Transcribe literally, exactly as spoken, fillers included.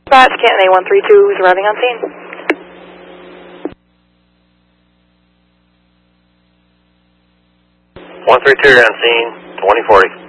Dispatch, Canton A one three two, who's arriving on scene? one three two, you're on scene, twenty forty.